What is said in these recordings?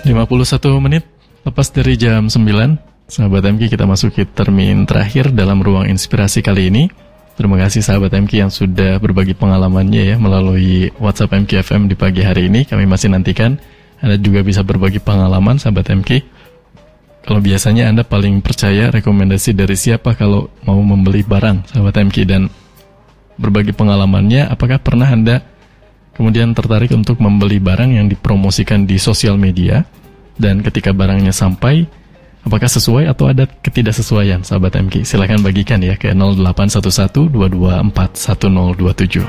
51 menit lepas dari jam 9. Sahabat MK, kita masuki termin terakhir dalam ruang inspirasi kali ini. Terima kasih sahabat MK yang sudah berbagi pengalamannya ya melalui WhatsApp MK FM di pagi hari ini. Kami masih nantikan Anda juga bisa berbagi pengalaman sahabat MK. Kalau biasanya Anda paling percaya rekomendasi dari siapa kalau mau membeli barang sahabat MK, dan berbagi pengalamannya, apakah pernah Anda kemudian tertarik untuk membeli barang yang dipromosikan di sosial media, dan ketika barangnya sampai, apakah sesuai atau ada ketidaksesuaian sahabat MK? Silakan bagikan ya ke 0811-224-1027.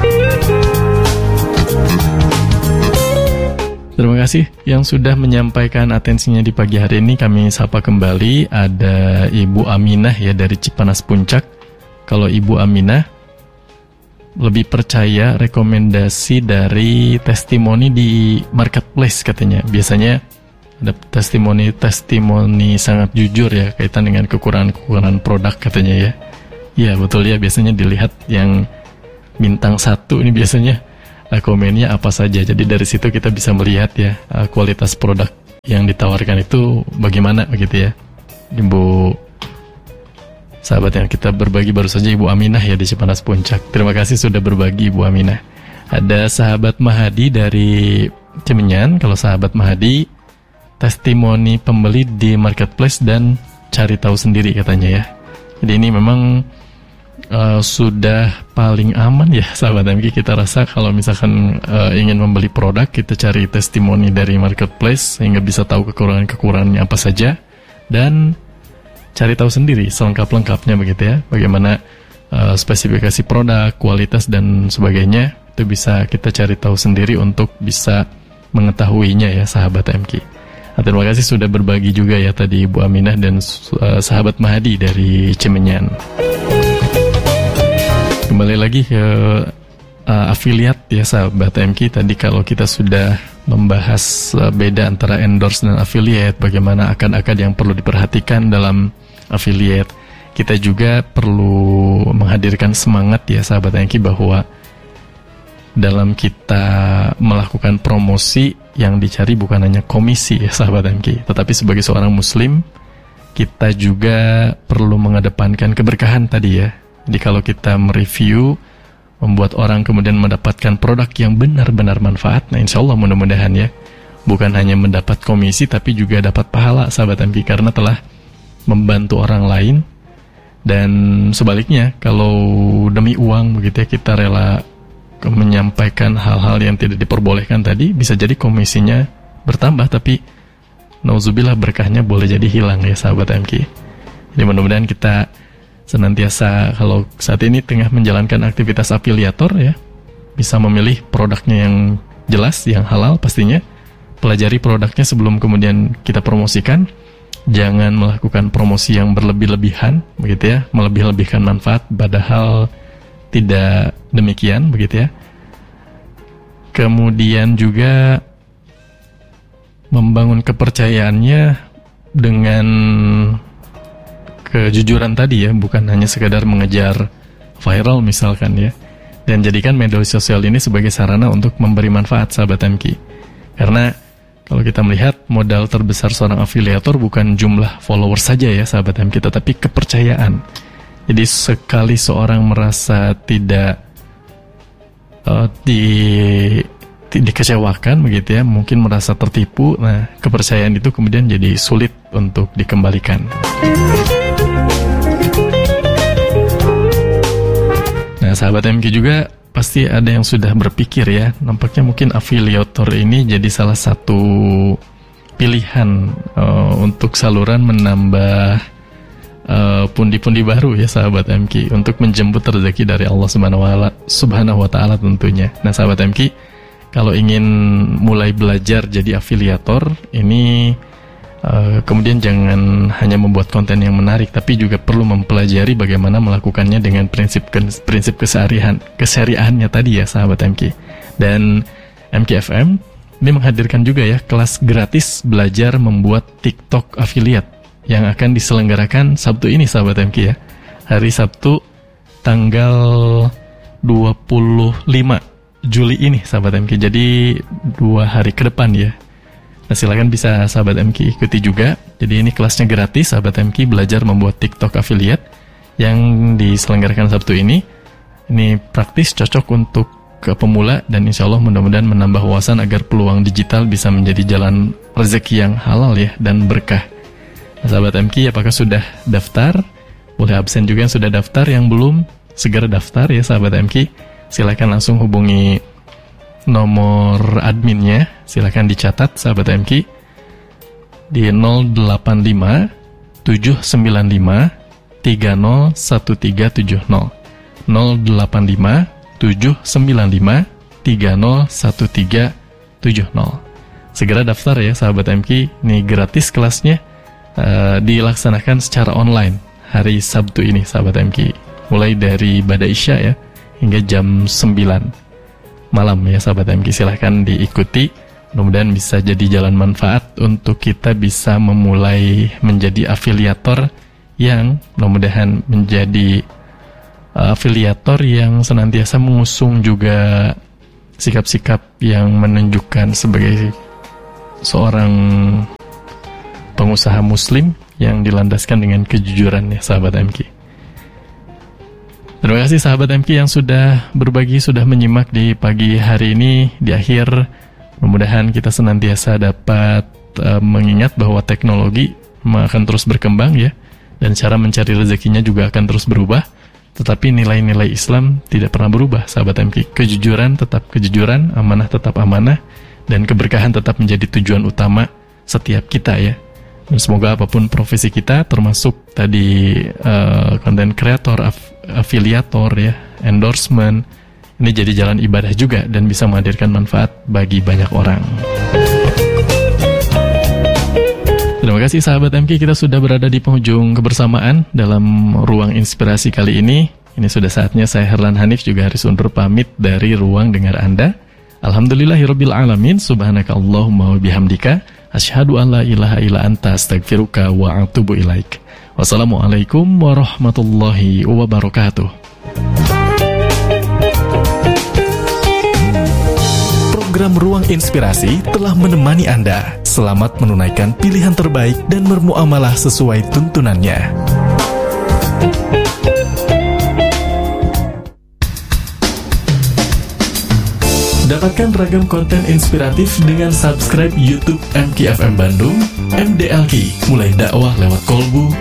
Terima kasih yang sudah menyampaikan atensinya di pagi hari ini. Kami sapa kembali, ada Ibu Aminah ya dari Cipanas Puncak. Kalau Ibu Aminah lebih percaya rekomendasi dari testimoni di marketplace katanya. Biasanya ada testimoni sangat jujur ya kaitan dengan kekurangan produk katanya ya. Ya betul ya, biasanya dilihat yang bintang 1 ini biasanya komennya apa saja. Jadi dari situ kita bisa melihat ya kualitas produk yang ditawarkan itu bagaimana begitu ya. Ibu sahabat yang kita berbagi baru saja Ibu Aminah ya di Cipanas Puncak. Terima kasih sudah berbagi Ibu Aminah. Ada sahabat Mahadi dari Cemenyan. Kalau sahabat Mahadi, testimoni pembeli di marketplace dan cari tahu sendiri katanya ya. Jadi ini memang sudah paling aman ya sahabat MK. Kita rasa kalau misalkan ingin membeli produk, kita cari testimoni dari marketplace sehingga bisa tahu kekurangannya apa saja, dan cari tahu sendiri selengkap-lengkapnya begitu ya. Bagaimana spesifikasi produk, kualitas dan sebagainya, itu bisa kita cari tahu sendiri untuk bisa mengetahuinya ya sahabat MK. Nah, terima kasih sudah berbagi juga ya tadi Ibu Aminah dan sahabat Mahadi dari Cemenyan. Kembali lagi ke afiliat ya sahabat MK. Tadi kalau kita sudah membahas beda antara endorse dan affiliate, bagaimana akad-akad yang perlu diperhatikan dalam affiliate, kita juga perlu menghadirkan semangat ya sahabat MK bahwa dalam kita melakukan promosi yang dicari bukan hanya komisi ya sahabat MK, tetapi sebagai seorang muslim kita juga perlu mengedepankan keberkahan tadi ya. Jadi kalau kita mereview, membuat orang kemudian mendapatkan produk yang benar-benar manfaat, nah insya Allah mudah-mudahan ya, bukan hanya mendapat komisi tapi juga dapat pahala sahabat MK karena telah membantu orang lain. Dan sebaliknya, kalau demi uang begitu ya kita rela menyampaikan hal-hal yang tidak diperbolehkan tadi, bisa jadi komisinya bertambah tapi nauzubillah berkahnya boleh jadi hilang ya sahabat MK. Jadi mudah-mudahan kita senantiasa, kalau saat ini tengah menjalankan aktivitas afiliator ya, bisa memilih produknya yang jelas, yang halal pastinya. Pelajari produknya sebelum kemudian kita promosikan. Jangan melakukan promosi yang berlebih-lebihan begitu ya, melebih-lebihkan manfaat padahal tidak demikian begitu ya. Kemudian juga membangun kepercayaannya dengan kejujuran tadi ya, bukan hanya sekadar mengejar viral misalkan ya. Dan jadikan media sosial ini sebagai sarana untuk memberi manfaat sahabat MK. Karena kalau kita melihat modal terbesar seorang afiliator bukan jumlah followers saja ya sahabat MK, tetapi kepercayaan. Jadi sekali seorang merasa tidak dikecewakan begitu ya, mungkin merasa tertipu, nah kepercayaan itu kemudian jadi sulit untuk dikembalikan. Nah sahabat MK juga pasti ada yang sudah berpikir ya, nampaknya mungkin afiliator ini jadi salah satu pilihan untuk saluran menambah pundi-pundi baru ya sahabat MK, untuk menjemput rezeki dari Allah Subhanahu wa Ta'ala tentunya. Nah sahabat MK, kalau ingin mulai belajar jadi afiliator ini, kemudian jangan hanya membuat konten yang menarik, tapi juga perlu mempelajari bagaimana melakukannya dengan prinsip kesyariahannya tadi ya sahabat MK. Dan MKFM ini menghadirkan juga ya kelas gratis belajar membuat TikTok affiliate yang akan diselenggarakan Sabtu ini sahabat MK ya. Hari Sabtu tanggal 25 Juli ini sahabat MK. Jadi 2 hari ke depan ya. Nah, silakan bisa sahabat MQ ikuti juga. Jadi ini kelasnya gratis, sahabat MQ belajar membuat TikTok affiliate yang diselenggarakan Sabtu ini. Ini praktis, cocok untuk ke pemula, dan insya Allah mudah-mudahan menambah wawasan agar peluang digital bisa menjadi jalan rezeki yang halal ya dan berkah. Nah, sahabat MQ, apakah sudah daftar? Boleh absen juga yang sudah daftar, yang belum segera daftar ya sahabat MQ. Silakan langsung hubungi nomor adminnya, silakan dicatat sahabat MQ di 085 795 301370 085 795 301370. Segera daftar ya sahabat MQ. Ini gratis kelasnya, dilaksanakan secara online hari Sabtu ini sahabat MQ, mulai dari Bada Isya ya hingga jam 9 malam ya sahabat MQ. Silahkan diikuti, mudah-mudahan bisa jadi jalan manfaat untuk kita bisa memulai menjadi afiliator yang mudah-mudahan menjadi afiliator yang senantiasa mengusung juga sikap-sikap yang menunjukkan sebagai seorang pengusaha muslim yang dilandaskan dengan kejujuran ya sahabat MQ. Terima kasih sahabat MQ yang sudah berbagi, sudah menyimak di pagi hari ini. Di akhir, mudah-mudahan kita senantiasa dapat mengingat bahwa teknologi akan terus berkembang ya, dan cara mencari rezekinya juga akan terus berubah. Tetapi nilai-nilai Islam tidak pernah berubah sahabat MQ. Kejujuran tetap kejujuran, amanah tetap amanah, dan keberkahan tetap menjadi tujuan utama setiap kita ya. Dan semoga apapun profesi kita, termasuk tadi content creator, afiliator ya, endorsement, ini jadi jalan ibadah juga dan bisa menghadirkan manfaat bagi banyak orang. Terima kasih sahabat MQ, kita sudah berada di penghujung kebersamaan dalam ruang inspirasi kali ini. Ini sudah saatnya saya Herlan Hanif juga harus undur pamit dari ruang dengar Anda. Alhamdulillahirabbil alamin, subhanakallahumma wa bihamdika, asyhadu an la ilaha illa anta, astaghfiruka wa atubu ilaik. Wassalamualaikum warahmatullahi wabarakatuh. Program Ruang Inspirasi telah menemani Anda. Selamat menunaikan pilihan terbaik dan bermuamalah sesuai tuntunannya. Dapatkan ragam konten inspiratif dengan subscribe YouTube MQ FM Bandung, MDLQ, mulai dakwah lewat kolbu,